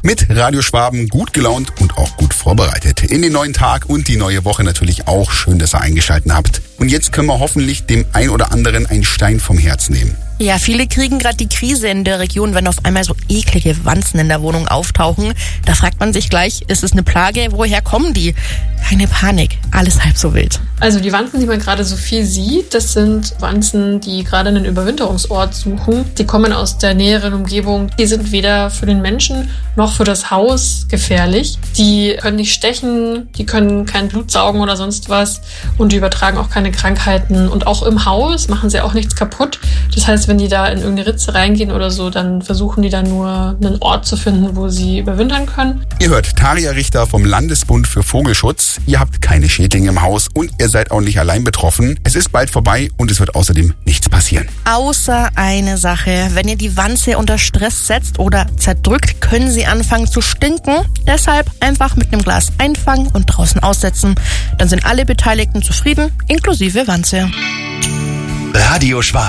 Mit Radio Schwaben gut gelaunt und auch gut vorbereitet. In den neuen Tag und die neue Woche natürlich auch. Schön, dass ihr eingeschaltet habt. Und jetzt können wir hoffentlich dem ein oder anderen einen Stein vom Herz nehmen. Ja, viele kriegen gerade die Krise in der Region, wenn auf einmal so eklige Wanzen in der Wohnung auftauchen. Da fragt man sich gleich, ist es eine Plage? Woher kommen die? Keine Panik, alles halb so wild. Also die Wanzen, die man gerade so viel sieht, das sind Wanzen, die gerade einen Überwinterungsort suchen. Die kommen aus der näheren Umgebung. Die sind weder für den Menschen noch für das Haus gefährlich. Die können nicht stechen, die können kein Blut saugen oder sonst was und die übertragen auch keine Krankheiten. Und auch im Haus machen sie auch nichts kaputt. Das heißt, wenn die da in irgendeine Ritze reingehen oder so, dann versuchen die da nur einen Ort zu finden, wo sie überwintern können. Ihr hört Tarja Richter vom Landesbund für Vogelschutz. Ihr habt keine Schädlinge im Haus und ihr seid auch nicht allein betroffen. Es ist bald vorbei und es wird außerdem nichts passieren. Außer eine Sache. Wenn ihr die Wanze unter Stress setzt oder zerdrückt, können sie anfangen zu stinken. Deshalb einfach mit einem Glas einfangen und draußen aussetzen. Dann sind alle Beteiligten zufrieden, inklusive Wanze. Radio Schwaben.